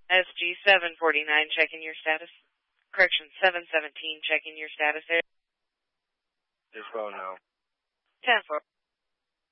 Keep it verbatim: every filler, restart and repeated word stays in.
S G seven forty-nine, checking your status. Correction, seven seventeen, checking your status there. Just phone now. ten four.